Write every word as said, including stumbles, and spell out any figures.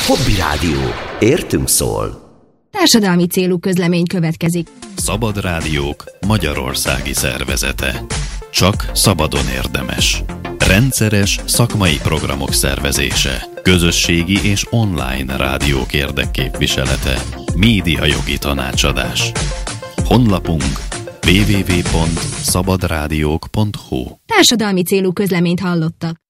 Hobby Rádió. Értünk szól. Társadalmi célú közlemény következik. Szabad Rádiók Magyarországi Szervezete. Csak szabadon érdemes. Rendszeres szakmai programok szervezése. Közösségi és online rádiók érdekképviselete. Médiajogi tanácsadás. Honlapunk double-u double-u double-u pont szabadrádiók pont hu. Társadalmi célú közleményt hallottak.